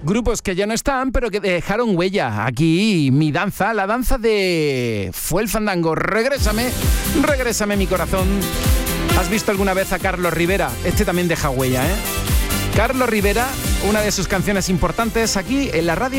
grupos que ya no están, pero que dejaron huella. Aquí mi danza, la danza de Fue el Fandango. Regrésame mi corazón. ¿Has visto alguna vez a Carlos Rivera? Este también deja huella, ¿eh? Carlos Rivera, una de sus canciones importantes aquí en la radio.